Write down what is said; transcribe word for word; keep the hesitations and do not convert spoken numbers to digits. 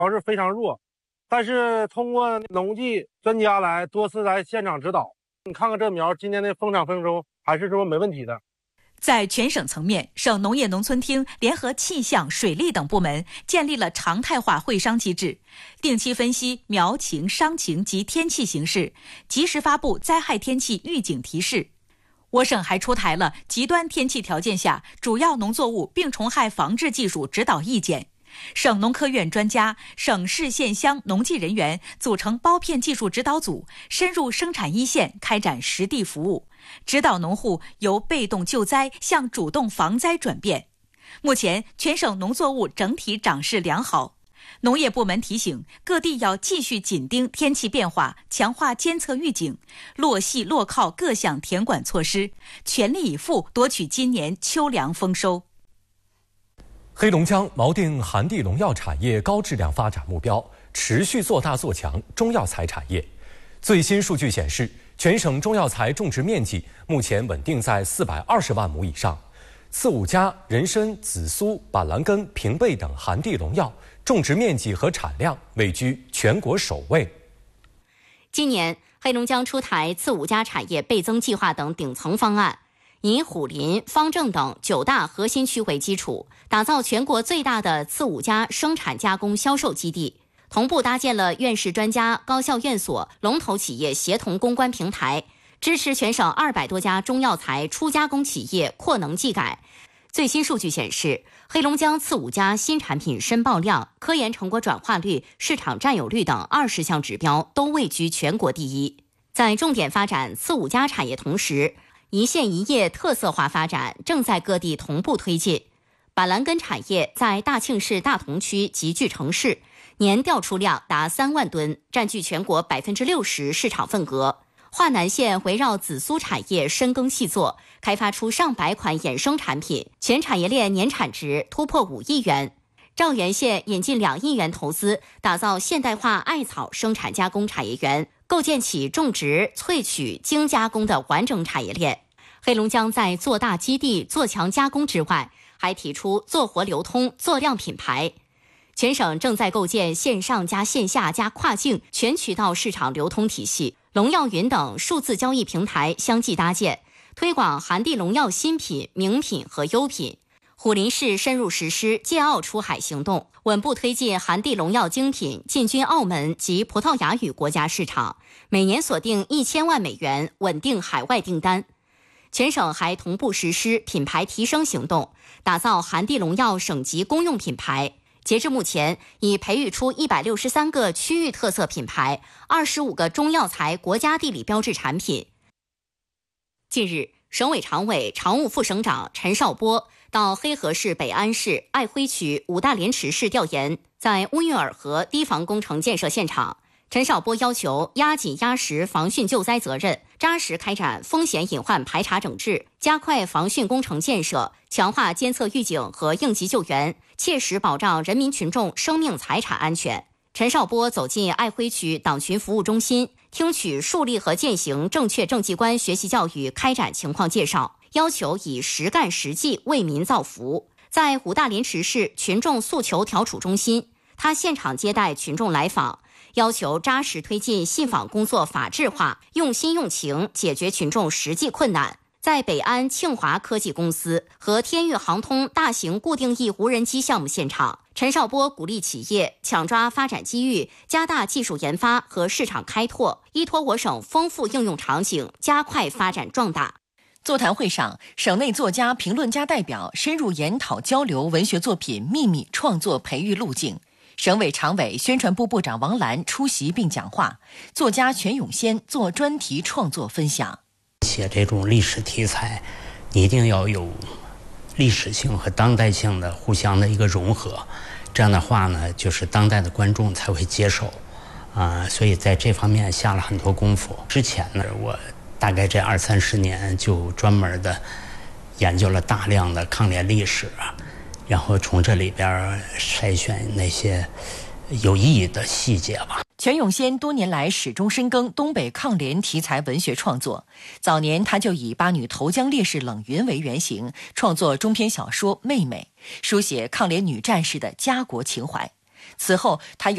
条是非常弱，但是通过农技专家来多次来现场指导，你看看这苗今年的丰长丰收还是说没问题的。 在全省层面，省农业农村厅联合气象、水利等部门建立了常态化会商机制，定期分析苗情、商情及天气形势，及时发布灾害天气预警提示。我省还出台了极端天气条件下主要农作物病虫害防治技术指导意见。省农科院专家、省市县乡农技人员组成包片技术指导组，深入生产一线开展实地服务，指导农户由被动救灾向主动防灾转变。目前，全省农作物整体长势良好。农业部门提醒各地要继续紧盯天气变化，强化监测预警，落细落靠各项田管措施，全力以赴夺取今年秋粮丰收。 黑龙江锚定含地农药产业高质量发展目标，持续做大做强中药材产业。最新数据显示，全省中药材种植面积目前稳定在四百二十万亩以上。刺五加、人参、紫苏、板蓝根、平贝等含地农药种植面积和产量位居全国首位。 今年，黑龙江出台刺五加产业倍增计划等顶层方案，以虎林、方正等九大核心区为基础，打造全国最大的刺五加生产加工销售基地，同步搭建了院士专家、高校院所、龙头企业协同攻关平台，支持全省二百多家中药材初加工企业扩能技改。最新数据显示，黑龙江刺五加新产品申报量、科研成果转化率、市场占有率等二十项指标都位居全国第一。在重点发展刺五加产业同时，一县一业特色化发展正在各地同步推进。板蓝根产业在大庆市大同区集聚成市，年调出量达三万吨，占据全国百分之六十市场份额。华南县围绕紫苏产业深耕细作，开发出上百款衍生产品，全产业链年产值突破五亿元。兆元县引进两亿元投资，打造现代化艾草生产加工产业园，构建起种植、萃取、精加工的完整产业链。黑龙江在做大基地、做强加工之外，还提出做活流通、做亮品牌。全省正在构建线上加线下加跨境全渠道市场流通体系，农药云等数字交易平台相继搭建，推广含地农药新品、名品和优品。虎林市深入实施借澳出海行动，稳步推进含地农药精品进军澳门及葡萄牙语国家市场，每年锁定一千万美元稳定海外订单。全省还同步实施品牌提升行动，打造含地农药省级公用品牌。截至目前，已培育出一百六十三个区域特色品牌，二十五个中药材国家地理标志产品。近日，省委常委、常务副省长陈少波到黑河市北安市爱辉区五大连池市调研，在乌运尔河堤防工程建设现场，陈少波要求压紧压实防汛救灾责任，扎实开展风险隐患排查整治，加快防汛工程建设，强化监测预警和应急救援，切实保障人民群众生命财产安全。陈少波走进爱辉区党群服务中心，听取树立和践行正确政绩观学习教育开展情况介绍，要求以实干实际为民造福。在五大连池市群众诉求调处中心，他现场接待群众来访，要求扎实推进信访工作法治化，用心用情解决群众实际困难。在北安庆华科技公司和天域航通大型固定翼无人机项目现场，陈少波鼓励企业抢抓发展机遇，加大技术研发和市场开拓，依托我省丰富应用场景，加快发展壮大。 座谈会上，省内作家、评论家代表深入研讨交流文学作品秘密创作培育路径。省委常委、宣传部部长王澜出席并讲话，作家全永先做专题创作分享。 写这种历史题材，一定要有历史性和当代性的互相的一个融合，这样的话呢，就是当代的观众才会接受啊、呃。所以在这方面下了很多功夫。之前呢，我大概这二三十年就专门的研究了大量的抗联历史，然后从这里边筛选那些有意义的细节吧。 全永先多年来始终深耕东北抗联题材文学创作，早年他就以八女投江烈士冷云为原型，创作中篇小说《妹妹》，书写抗联女战士的家国情怀。 此后，他又